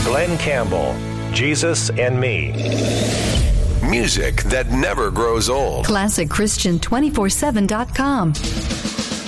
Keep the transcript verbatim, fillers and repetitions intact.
Glenn Campbell, Jesus and Me. Music that never grows old. classic christian two forty-seven dot com.